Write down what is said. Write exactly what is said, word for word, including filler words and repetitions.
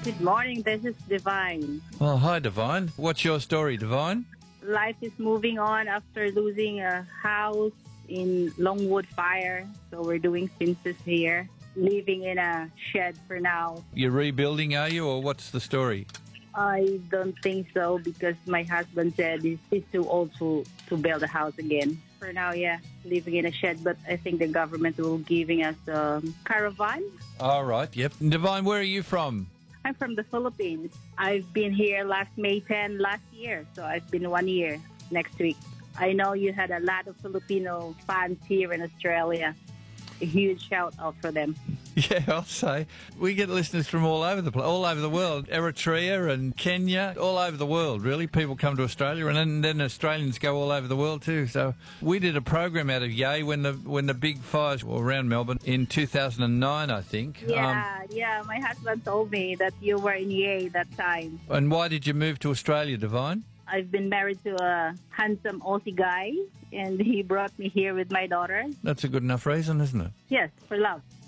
Good morning, this is Divine. Well, hi, Divine. What's your story, Divine? Life is moving on after losing a house in Longwood fire. So we're doing census here, living in a shed for now. You're rebuilding, are you, or what's the story? I don't think so because my husband said he's, he's too old to, to build a house again. For now, yeah, living in a shed, but I think the government will giving us a caravan. All right, yep. Divine, where are you from? I'm from the Philippines. I've been here last May tenth last year, so I've been one year next week. I know you had a lot of Filipino fans here in Australia. A huge shout out for them. Yeah, I'll say. We get listeners from all over the place, all over the world. Eritrea and Kenya, all over the world, really. People come to Australia, and then, then Australians go all over the world too. So we did a program out of Yea when the when the big fires were around Melbourne in two thousand nine, I think. Yeah, um, yeah. My husband told me that you were in Yea that time. And why did you move to Australia, Divine? I've been married to a handsome Aussie guy, and he brought me here with my daughter. That's a good enough reason, isn't it? Yes, for love.